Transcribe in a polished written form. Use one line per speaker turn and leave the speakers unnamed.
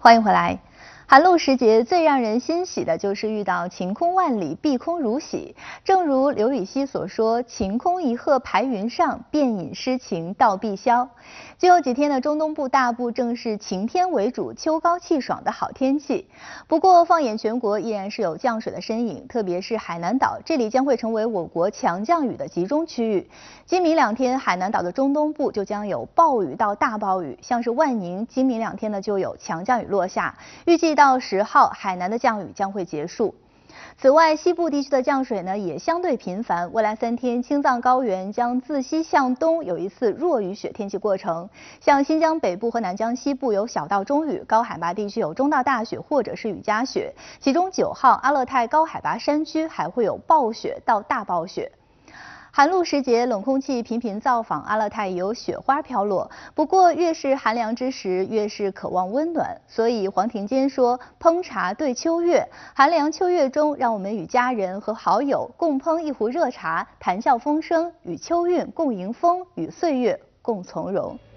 欢迎回来。寒露时节，最让人欣喜的就是遇到晴空万里，碧空如洗。正如刘禹锡所说：“晴空一鹤排云上，便引诗情到碧霄。”最后几天的中东部大部正是晴天为主、秋高气爽的好天气。不过，放眼全国，依然是有降水的身影，特别是海南岛，这里将会成为我国强降雨的集中区域。今明两天，海南岛的中东部就将有暴雨到大暴雨，像是万宁，今明两天呢就有强降雨落下，预计到10号，海南的降雨将会结束。此外，西部地区的降水呢也相对频繁，未来3天，青藏高原将自西向东有一次弱雨雪天气过程，像新疆北部和南疆西部有小到中雨，高海拔地区有中到大雪或者是雨夹雪，其中9号阿勒泰高海拔山区还会有暴雪到大暴雪。寒露时节，冷空气频频造访，阿勒泰也有雪花飘落。不过，越是寒凉之时，越是渴望温暖。所以黄庭坚说：“烹茶对秋月，寒凉秋月中，让我们与家人和好友共烹一壶热茶，谈笑风生，与秋韵共迎风，与岁月共从容。”